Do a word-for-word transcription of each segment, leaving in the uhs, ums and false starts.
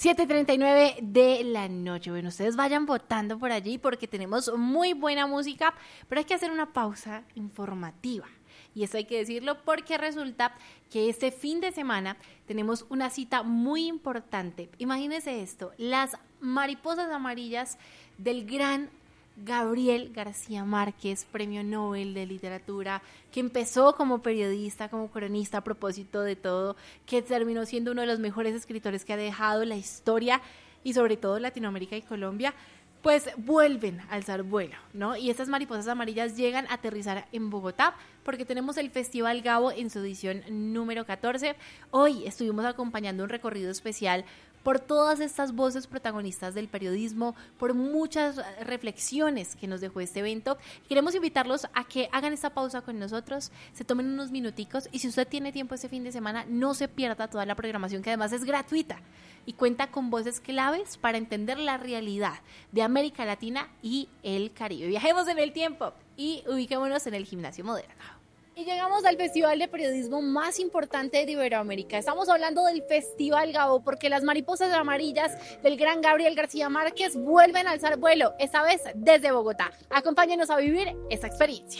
siete y treinta y nueve de la noche. Bueno, ustedes vayan votando por allí porque tenemos muy buena música, pero hay que hacer una pausa informativa. Y eso hay que decirlo porque resulta que este fin de semana tenemos una cita muy importante. Imagínense esto, las mariposas amarillas del gran Gabriel García Márquez, premio Nobel de literatura, que empezó como periodista, como cronista a propósito de todo, que terminó siendo uno de los mejores escritores que ha dejado la historia y sobre todo Latinoamérica y Colombia, pues vuelven a alzar vuelo, ¿no? Y estas mariposas amarillas llegan a aterrizar en Bogotá porque tenemos el Festival Gabo en su edición número catorce. Hoy estuvimos acompañando un recorrido especial por todas estas voces protagonistas del periodismo, por muchas reflexiones que nos dejó este evento. Queremos invitarlos a que hagan esta pausa con nosotros, se tomen unos minuticos y si usted tiene tiempo este fin de semana, no se pierda toda la programación que además es gratuita y cuenta con voces claves para entender la realidad de América Latina y el Caribe. Viajemos en el tiempo y ubiquémonos en el Gimnasio Moderno. Y llegamos al festival de periodismo más importante de Iberoamérica. Estamos hablando del Festival Gabo, porque las mariposas amarillas del gran Gabriel García Márquez vuelven a alzar vuelo, esta vez desde Bogotá. Acompáñenos a vivir esta experiencia.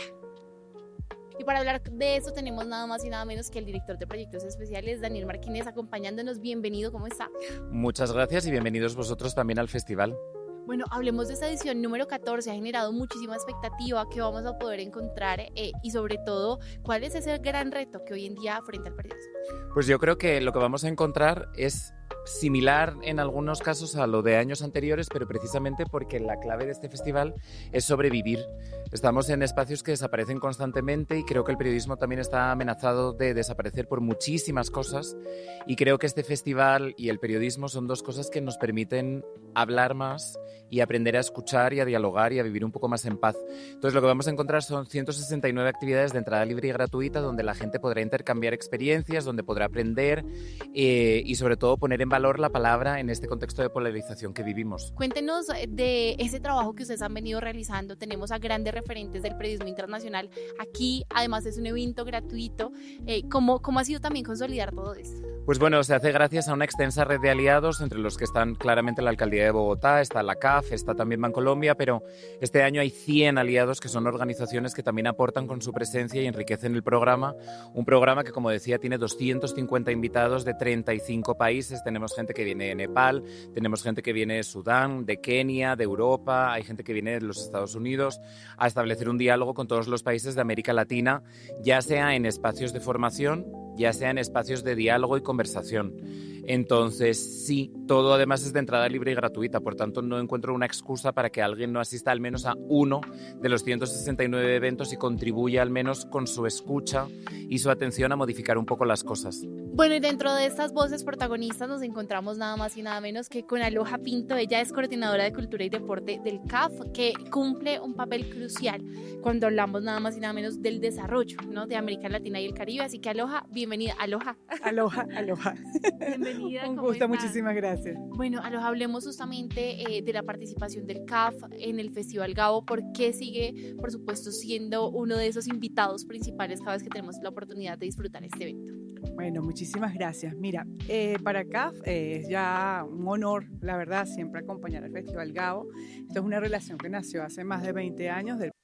Y para hablar de eso tenemos nada más y nada menos que el director de proyectos especiales, Daniel Martínez, acompañándonos. Bienvenido, ¿cómo está? Muchas gracias y bienvenidos vosotros también al festival. Bueno, hablemos de esta edición número catorce, ha generado muchísima expectativa que vamos a poder encontrar eh, y sobre todo, ¿cuál es ese gran reto que hoy en día frente al periodismo? Pues yo creo que lo que vamos a encontrar es similar en algunos casos a lo de años anteriores, pero precisamente porque la clave de este festival es sobrevivir. Estamos en espacios que desaparecen constantemente y creo que el periodismo también está amenazado de desaparecer por muchísimas cosas y creo que este festival y el periodismo son dos cosas que nos permiten hablar más y aprender a escuchar y a dialogar y a vivir un poco más en paz. Entonces lo que vamos a encontrar son ciento sesenta y nueve actividades de entrada libre y gratuita donde la gente podrá intercambiar experiencias, donde podrá aprender eh, y sobre todo poner en valor la palabra en este contexto de polarización que vivimos. Cuéntenos de ese trabajo que ustedes han venido realizando. Tenemos a grandes referentes del periodismo internacional aquí, además es un evento gratuito. Eh, ¿cómo, ¿Cómo ha sido también consolidar todo esto? Pues bueno, se hace gracias a una extensa red de aliados, entre los que están claramente la Alcaldía de Bogotá, está la C A F, está también Bancolombia, pero este año hay cien aliados que son organizaciones que también aportan con su presencia y enriquecen el programa. Un programa que, como decía, tiene doscientos cincuenta invitados de treinta y cinco países. Tenemos gente que viene de Nepal, tenemos gente que viene de Sudán, de Kenia, de Europa, hay gente que viene de los Estados Unidos a establecer un diálogo con todos los países de América Latina, ya sea en espacios de formación, ya sea en espacios de diálogo y conversación. Entonces, sí, todo además es de entrada libre y gratuita, por tanto no encuentro una excusa para que alguien no asista al menos a uno de los ciento sesenta y nueve eventos y contribuya al menos con su escucha y su atención a modificar un poco las cosas. Bueno, y dentro de estas voces protagonistas nos encontramos nada más y nada menos que con Aloha Pinto. Ella es coordinadora de Cultura y Deporte del C A F, que cumple un papel crucial cuando hablamos nada más y nada menos del desarrollo, ¿no?, de América Latina y el Caribe. Así que Aloha, bienvenida. Aloha. Aloha, aloha. Bienvenida. Un gusto, muchísimas gracias. Bueno, Aloha, hablemos justamente eh, de la participación del C A F en el Festival Gabo. ¿Por qué sigue, por supuesto, siendo uno de esos invitados principales cada vez que tenemos la oportunidad de disfrutar este evento? Bueno, muchísimas gracias. Mira, eh, para C A F eh, es ya un honor, la verdad, siempre acompañar al Festival Gabo. Esto es una relación que nació hace más de veinte años. Del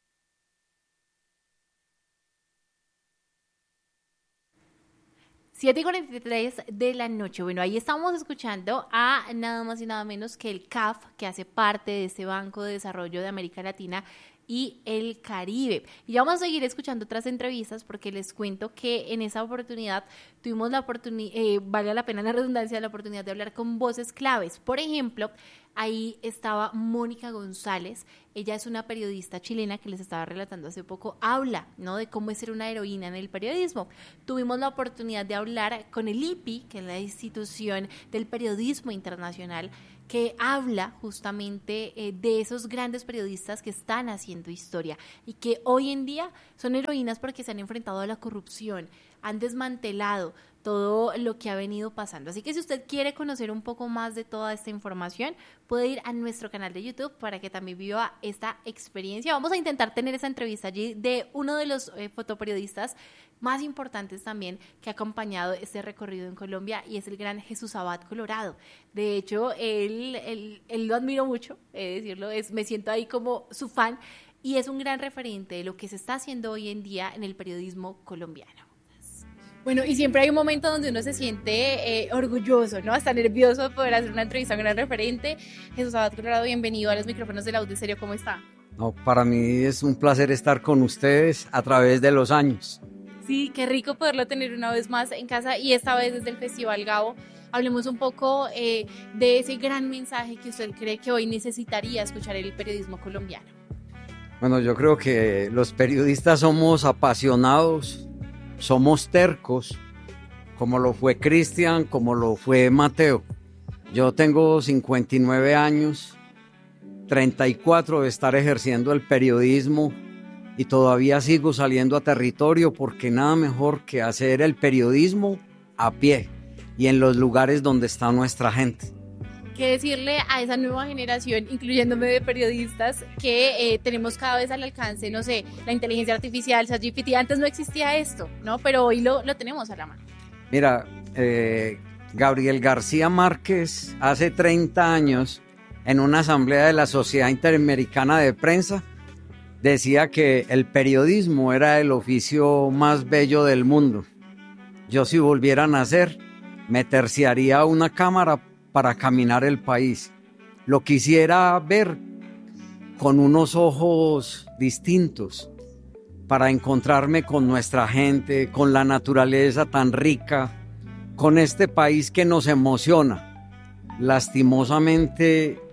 siete y cuarenta y tres de la noche. Bueno, ahí estamos escuchando a nada más y nada menos que el C A F, que hace parte de este Banco de Desarrollo de América Latina y el Caribe. Y ya vamos a seguir escuchando otras entrevistas porque les cuento que en esa oportunidad tuvimos la oportunidad, eh, vale la pena la redundancia, la oportunidad de hablar con voces claves. Por ejemplo, ahí estaba Mónica González. Ella es una periodista chilena que les estaba relatando hace poco, habla, ¿no?, de cómo es ser una heroína en el periodismo. Tuvimos la oportunidad de hablar con el I P I, que es la institución del periodismo internacional, que habla justamente eh, de esos grandes periodistas que están haciendo historia y que hoy en día son heroínas porque se han enfrentado a la corrupción, han desmantelado todo lo que ha venido pasando. Así que si usted quiere conocer un poco más de toda esta información, puede ir a nuestro canal de YouTube para que también viva esta experiencia. Vamos a intentar tener esa entrevista allí de uno de los eh, fotoperiodistas más importantes también que ha acompañado este recorrido en Colombia, y es el gran Jesús Abad Colorado. De hecho, él, él, él lo admiro mucho, he de decirlo, es, me siento ahí como su fan, y es un gran referente de lo que se está haciendo hoy en día en el periodismo colombiano. Bueno, y siempre hay un momento donde uno se siente eh, orgulloso, ¿no? Hasta nervioso de poder hacer una entrevista a un gran referente. Jesús Abad Colorado, bienvenido a los micrófonos de La Voz de Serio, ¿cómo está? No, para mí es un placer estar con ustedes a través de los años. Sí, qué rico poderlo tener una vez más en casa, y esta vez desde el Festival Gabo. Hablemos un poco eh, de ese gran mensaje que usted cree que hoy necesitaría escuchar el periodismo colombiano. Bueno, yo creo que los periodistas somos apasionados, somos tercos, como lo fue Cristian, como lo fue Mateo. Yo tengo cincuenta y nueve años, treinta y cuatro de estar ejerciendo el periodismo, y todavía sigo saliendo a territorio, porque nada mejor que hacer el periodismo a pie y en los lugares donde está nuestra gente. ¿Qué decirle a esa nueva generación, incluyéndome de periodistas, que eh, tenemos cada vez al alcance, no sé, la inteligencia artificial, ChatGPT? Antes no existía esto, ¿no? Pero hoy lo, lo tenemos a la mano. Mira, eh, Gabriel García Márquez hace treinta años, en una asamblea de la Sociedad Interamericana de Prensa, decía que el periodismo era el oficio más bello del mundo. Yo, si volviera a nacer, me terciaría una cámara para caminar el país. Lo quisiera ver con unos ojos distintos, para encontrarme con nuestra gente, con la naturaleza tan rica, con este país que nos emociona. Lastimosamente,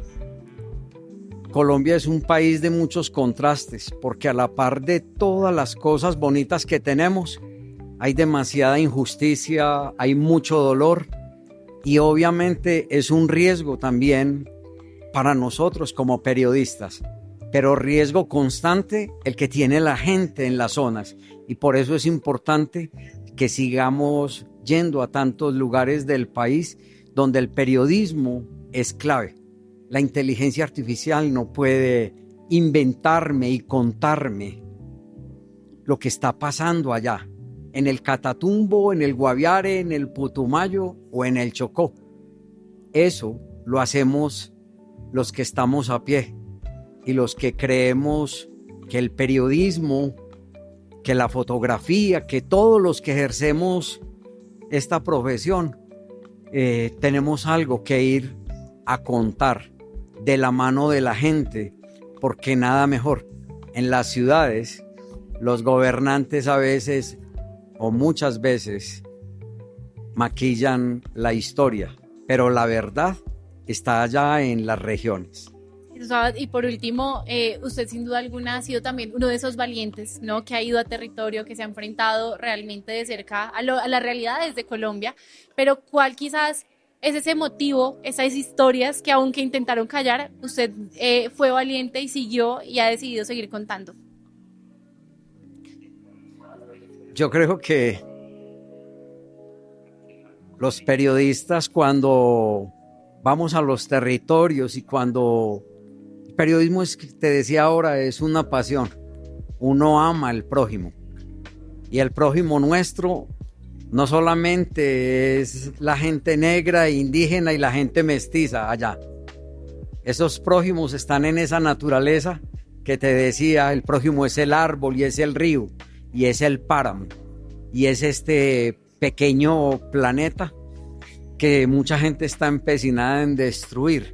Colombia es un país de muchos contrastes, porque a la par de todas las cosas bonitas que tenemos, hay demasiada injusticia, hay mucho dolor, y obviamente es un riesgo también para nosotros como periodistas, pero riesgo constante el que tiene la gente en las zonas, y por eso es importante que sigamos yendo a tantos lugares del país donde el periodismo es clave. La inteligencia artificial no puede inventarme y contarme lo que está pasando allá, en el Catatumbo, en el Guaviare, en el Putumayo o en el Chocó. Eso lo hacemos los que estamos a pie y los que creemos que el periodismo, que la fotografía, que todos los que ejercemos esta profesión, eh, tenemos algo que ir a contar de la mano de la gente, porque nada mejor. En las ciudades, los gobernantes a veces o muchas veces maquillan la historia, pero la verdad está allá en las regiones. Y por último, eh, usted sin duda alguna ha sido también uno de esos valientes, ¿no? Que ha ido a territorio, que se ha enfrentado realmente de cerca a, lo, a las realidades de Colombia, pero ¿cuál quizás es ese motivo, esas historias que aunque intentaron callar, usted eh, fue valiente y siguió y ha decidido seguir contando? Yo creo que los periodistas, cuando vamos a los territorios y cuando el periodismo, es, te decía ahora, es una pasión. Uno ama al prójimo, y el prójimo nuestro no solamente es la gente negra e indígena y la gente mestiza allá. Esos prójimos están en esa naturaleza que te decía. El prójimo es el árbol, y es el río, y es el páramo, y es este pequeño planeta que mucha gente está empecinada en destruir.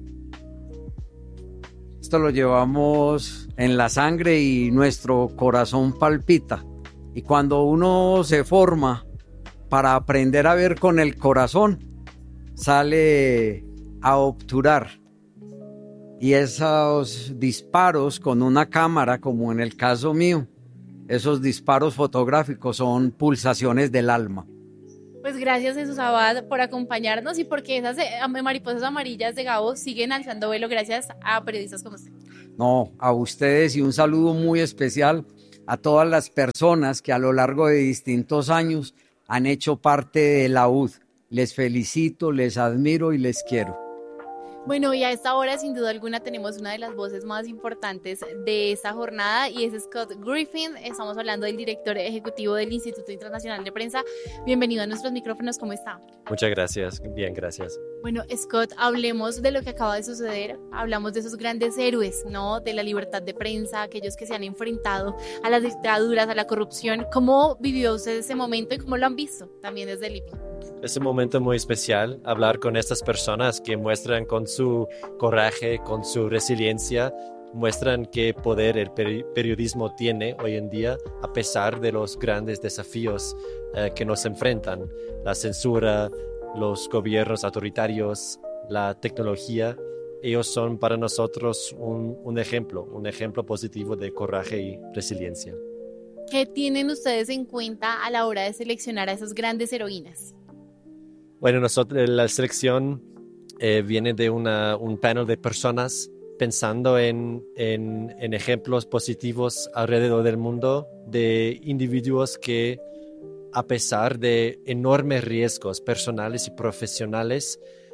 Esto lo llevamos en la sangre y nuestro corazón palpita. Y cuando uno se forma para aprender a ver con el corazón, sale a obturar. Y esos disparos con una cámara, como en el caso mío, esos disparos fotográficos son pulsaciones del alma. Pues gracias, Jesús Abad, por acompañarnos y porque esas mariposas amarillas de Gabo siguen alzando vuelo gracias a periodistas como usted. No, a ustedes, y un saludo muy especial a todas las personas que a lo largo de distintos años han hecho parte de la U D. Les felicito, les admiro y les quiero. Bueno, y a esta hora, sin duda alguna, tenemos una de las voces más importantes de esta jornada y es Scott Griffin. Estamos hablando del director ejecutivo del Instituto Internacional de Prensa. Bienvenido a nuestros micrófonos, ¿cómo está? Muchas gracias, bien, gracias. Bueno, Scott, hablemos de lo que acaba de suceder. Hablamos de esos grandes héroes, ¿no? De la libertad de prensa, aquellos que se han enfrentado a las dictaduras, a la corrupción. ¿Cómo vivió usted ese momento y cómo lo han visto también desde Libia? Es un momento muy especial hablar con estas personas que muestran con su coraje, con su resiliencia, muestran qué poder el peri- periodismo tiene hoy en día a pesar de los grandes desafíos eh, que nos enfrentan, la censura, los gobiernos autoritarios, la tecnología. Ellos son para nosotros un, un ejemplo, un ejemplo positivo de coraje y resiliencia. ¿Qué tienen ustedes en cuenta a la hora de seleccionar a esas grandes heroínas? Bueno, nosotros, la selección eh, viene de una, un panel de personas pensando en, en, en ejemplos positivos alrededor del mundo de individuos que, a pesar de enormes riesgos personales y profesionales,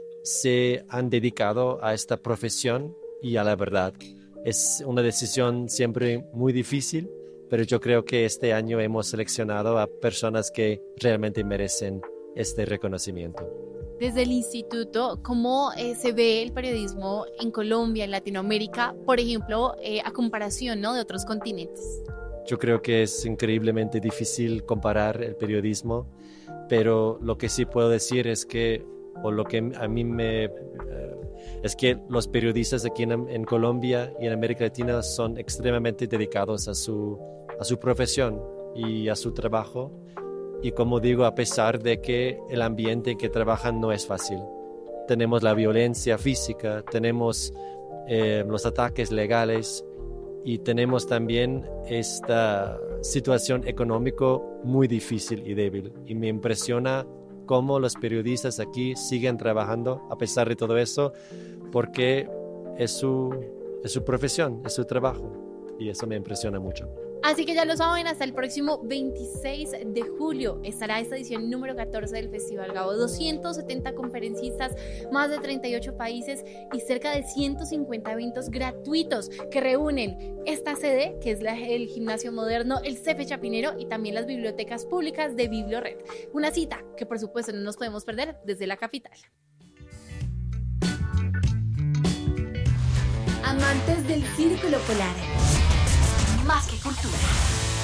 se han dedicado a esta profesión y a la verdad. Es una decisión siempre muy difícil, pero yo creo que este año hemos seleccionado a personas que realmente merecen este reconocimiento. Desde el instituto, ¿cómo eh, se ve el periodismo en Colombia, en Latinoamérica, por ejemplo, eh, a comparación, ¿no?, de otros continentes? Yo creo que es increíblemente difícil comparar el periodismo, pero lo que sí puedo decir es que, o lo que a mí me... Eh, es que los periodistas aquí en, en Colombia y en América Latina son extremadamente dedicados a su, a su profesión y a su trabajo. Y como digo, a pesar de que el ambiente en que trabajan no es fácil. Tenemos la violencia física, tenemos eh, los ataques legales y tenemos también esta situación económica muy difícil y débil. Y me impresiona cómo los periodistas aquí siguen trabajando a pesar de todo eso, porque es su, es su profesión, es su trabajo. Y eso me impresiona mucho. Así que ya lo saben, hasta el próximo veintiséis de julio estará esta edición número catorce del Festival Gabo. doscientos setenta conferencistas, más de treinta y ocho países y cerca de ciento cincuenta eventos gratuitos que reúnen esta sede, que es la, el Gimnasio Moderno, el C E F E Chapinero y también las bibliotecas públicas de Bibliored. Una cita que por supuesto no nos podemos perder desde la capital. Amantes del Círculo Polar, más que cultura.